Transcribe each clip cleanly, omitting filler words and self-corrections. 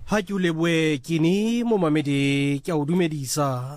Ha ke leboe kini mo mamedi ke a o dumedisa.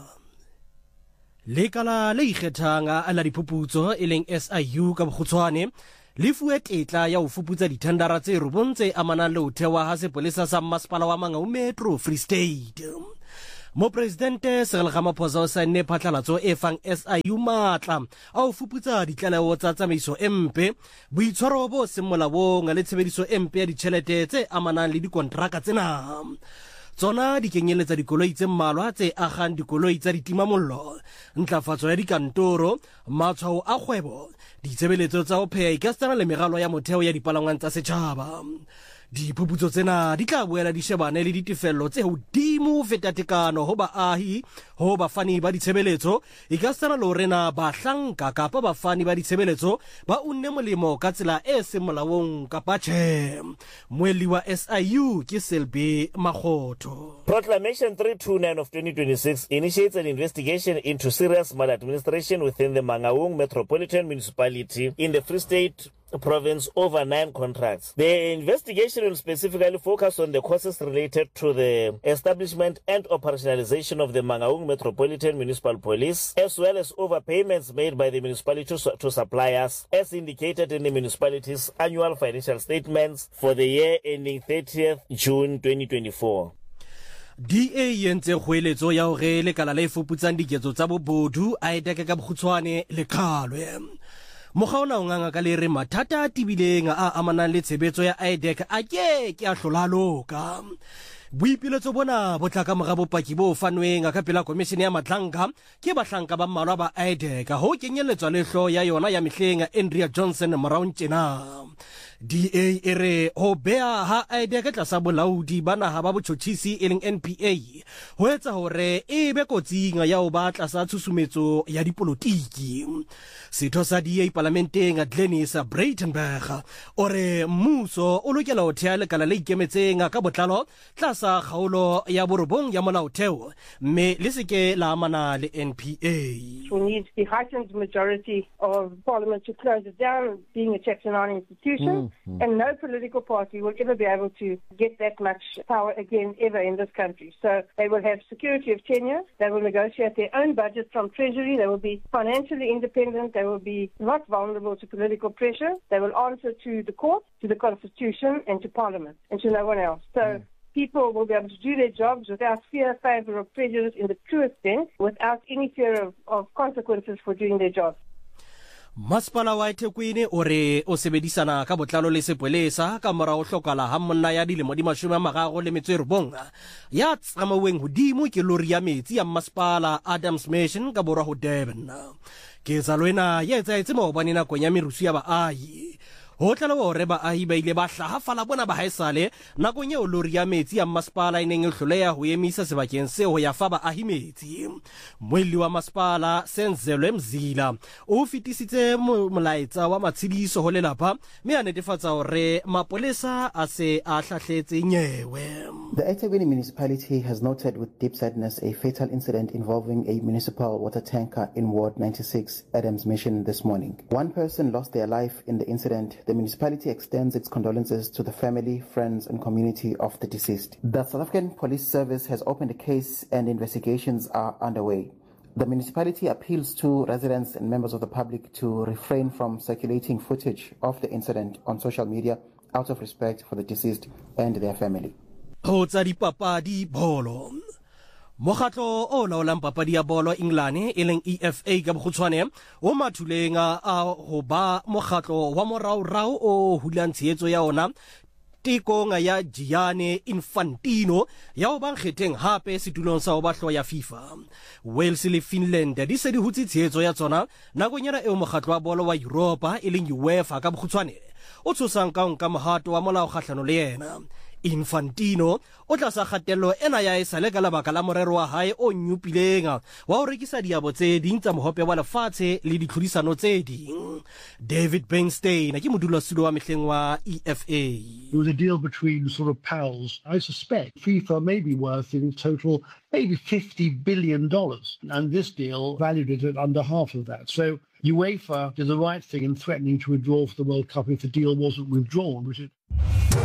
Lekala le ikgethang a la diphuputso e leng SIU ka bokgutshwane le fuwe tetla ya ho fuputsa dithendara tse robontse amanang le ho thewa ha sepolesa sa masepala wa Mangaung Metro Free State. Mopresidente Cyril Ramaphosa o saenne phatlalatso e fang SIU matla a ho fuputsa ditlaleho tsa tsamaiso empe, boitshwaro bo seng molaong le tshebediso empe ya ditjhelete tse amanang le dikontraka tsena. Tsona di kenyeletsa dikoloi tse mmalwa tse agang dikoloi tsa ditimamollo, ntlafatso ya dikantoro, matshwao a kgwebo, ditshebeletso tsa ho pheha ikastana le meralo ya motheo ya dipalangwang tsa setjhaba. Diphuputso tsena di tla boela di shebane le ditefello tse hodimo ho feta tekano ho baahi, ho bafani ba ditshebeletso, ikastana le hore na bahlanka kapa bafani ba ditshebeletso ba unne molemo ka tsela e seng molaong kapa tjhe. Moelli wa SIU ke Selby Makgotho. Proclamation 329 of 2026 initiates an investigation into serious maladministration within the Mangaung Metropolitan Municipality in the Free State province over 9 contracts. The investigation will specifically focus on the causes related to the establishment and operationalization of the Mangaung Metropolitan Municipal Police, as well as overpayments made by the municipality to suppliers, as indicated in the municipality's annual financial statements for the year ending 30th June 2024. DA yentse kgoeletso ya hore lekala le fuputsang diketso tsa bobodu a eteke ka bokgutshwane le qhalwe. Mokgaona o nganga ka le re mathata a tibileng a amanang le tshebetso ya IDEC a ke a hlola loka. Boipiletso bona bo tla ka mora bopaki bo fanweng ka pela komishene ya matlanka ke bahlanka ba mmalwa ba IDEC ho kenyelletswa lehlo ya yona ya mehleng Andrea Johnson moraong tjena. DA ere ho bea ha IDEC tlasa bolaodi ba naha ba botjhotjhisi e leng NPA ho etsa hore e be kotsing ya ho ba tlasa tshusumetso ya dipolotiki. Setho sa DA parlamenteng Glenis Breitenberg ore mmuso o lokela ho thea lekala le ikemetseng ka botlalo tlasa kgaolo ya borobong ya molaotheo mme le seke la amana le NPA. We need the heightened majority of Parliament to close it down, being a checks and balance institution, and no political party will ever be able to get that much power again ever in this country. So they will have security of tenure, they will negotiate their own budget from Treasury, they will be financially independent, they will be not vulnerable to political pressure, they will answer to the court, to the Constitution, and to Parliament, and to no one else. So people will be able to do their jobs without fear, favour, or prejudice in the truest sense, without any fear of consequences for doing their jobs. Masepala wa eThekwini ore o sebedisana ka botlalo le sepolesa ka mora ho hlokala ha monna ya dilemo di 39 ya tsamauweng hodimo ke lori ya metsi ya masepala Adams Mission ka borwa ho Durban. Ke tsalwena ya etsaetse maobane nakong ya merusu ya baahi. Ho tla le hore baahi ba ile ba hlahafala bona ba haesale nakong eo lori ya metsi ya masepala e neng e hloleha ho emisa sebakeng seo ho ya fa baahi metsi. Moelli wa masepala Senzelwe Mzila o fetisitse molaetsa wa matshidiso ho lelapa mme a netefatsa hore mapolesa a se a hlahletse nyewe. The eThekwini municipality has noted with deep sadness a fatal incident involving a municipal water tanker in Ward 96, Adams Mission, this morning. One person lost their life in the incident. The municipality extends its condolences to the family, friends, and community of the deceased. The South African Police Service has opened a case and investigations are underway. The municipality appeals to residents and members of the public to refrain from circulating footage of the incident on social media out of respect for the deceased and their family. Ho tsa dipapadi bolo. Mokgatlo o laolang papadi ya bolo England e leng EFA ka bokgutshwane o mathuleng a ho ba mokgatlo wa moraorao o hulang tshehetso ya ona tekong ya Gianni Infantino ya ho ba nkgetheng hape setulong sa ho ba hloho ya FIFA. Wales le Finland di se di hutse tshehetso ya tsona nakong yana eo mokgatlo wa bolo wa Europa e leng UEFA ka bokgutshwane o tshosang ka nka mohato wa molao kgahlano le yena. Infantino o tla sa kgatello ena ya esale ka lebaka la morero wa hae o nyupileng wa ho rekisa diabo tse ding tsa mohope wa lefatshe le ditlhodisano tse ding. David Bernstein ke modulasetulo wa mehleng wa EFA. It was a deal between sort of pals. I suspect FIFA may be worth in total maybe $50 billion, and this deal valued it at under half of that. So UEFA did the right thing in threatening to withdraw from the World Cup if the deal wasn't withdrawn, which it